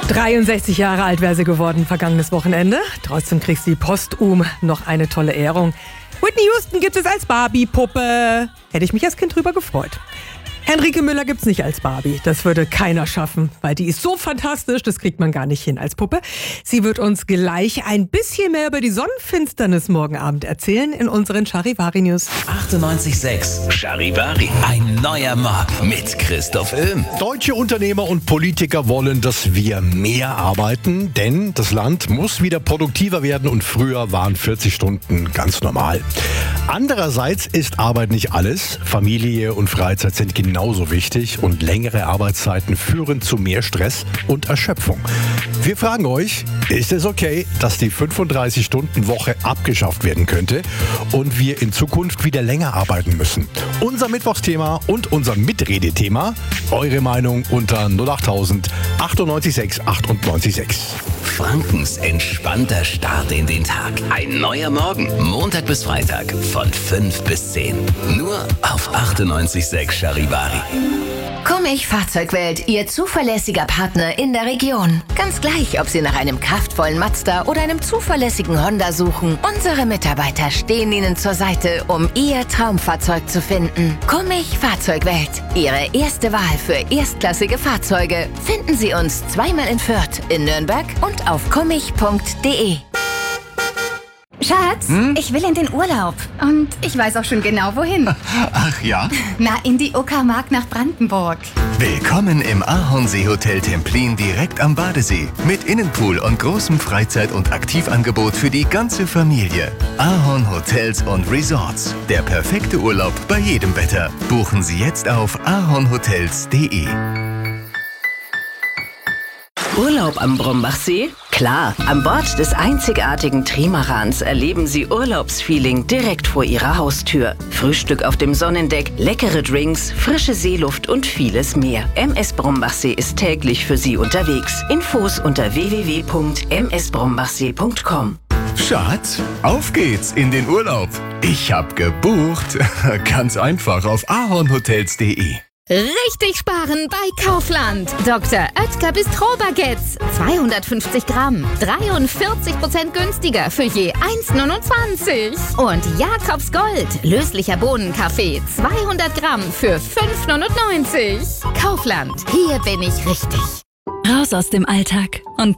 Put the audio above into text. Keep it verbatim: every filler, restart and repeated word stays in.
dreiundsechzig Jahre alt wäre sie geworden vergangenes Wochenende. Trotzdem kriegst du postum noch eine tolle Ehrung. Whitney Houston gibt es als Barbie-Puppe. Hätte ich mich als Kind drüber gefreut. Henrike Müller gibt's nicht als Barbie. Das würde keiner schaffen, weil die ist so fantastisch, das kriegt man gar nicht hin als Puppe. Sie wird uns gleich ein bisschen mehr über die Sonnenfinsternis morgen Abend erzählen in unseren Charivari-News. achtundneunzig Komma sechs Charivari. Ein neuer Morgen mit Christoph Öhm. Deutsche Unternehmer und Politiker wollen, dass wir mehr arbeiten, denn das Land muss wieder produktiver werden und früher waren vierzig Stunden ganz normal. Andererseits ist Arbeit nicht alles. Familie und Freizeit sind genauso wichtig und längere Arbeitszeiten führen zu mehr Stress und Erschöpfung. Wir fragen euch, ist es okay, dass die fünfunddreißig-Stunden-Woche abgeschafft werden könnte und wir in Zukunft wieder länger arbeiten müssen? Unser Mittwochsthema und unser Mitredethema. Eure Meinung unter null achttausend achtundneunzig sechs achtundneunzig sechs. Frankens entspannter Start in den Tag. Ein neuer Morgen. Montag bis Freitag von fünf bis zehn. Nur auf achtundneunzig Komma sechs Charivari. Kummich Fahrzeugwelt, Ihr zuverlässiger Partner in der Region. Ganz gleich, ob Sie nach einem kraftvollen Mazda oder einem zuverlässigen Honda suchen. Unsere Mitarbeiter stehen Ihnen zur Seite, um Ihr Traumfahrzeug zu finden. Kummich Fahrzeugwelt, Ihre erste Wahl für erstklassige Fahrzeuge. Finden Sie uns zweimal in Fürth, in Nürnberg und auf kummich punkt de. Schatz, hm? Ich will in den Urlaub. Und ich weiß auch schon genau, wohin. Ach ja? Na, in die Uckermark nach Brandenburg. Willkommen im Ahornsee-Hotel Templin direkt am Badesee. Mit Innenpool und großem Freizeit- und Aktivangebot für die ganze Familie. Ahorn Hotels und Resorts. Der perfekte Urlaub bei jedem Wetter. Buchen Sie jetzt auf ahornhotels punkt de. Urlaub am Brombachsee? Klar, an Bord des einzigartigen Trimarans erleben Sie Urlaubsfeeling direkt vor Ihrer Haustür. Frühstück auf dem Sonnendeck, leckere Drinks, frische Seeluft und vieles mehr. M S Brombachsee ist täglich für Sie unterwegs. Infos unter w w w punkt m s brombachsee punkt com. Schatz, auf geht's in den Urlaub. Ich hab gebucht. Ganz einfach auf ahornhotels punkt de. Richtig sparen bei Kaufland. Doktor Oetker Bistro-Baguettes. zweihundertfünfzig Gramm. dreiundvierzig Prozent günstiger für je eins Komma neunundzwanzig. Und Jakobs Gold. Löslicher Bohnenkaffee. zweihundert Gramm für fünf Komma neunundneunzig. Kaufland. Hier bin ich richtig. Raus aus dem Alltag und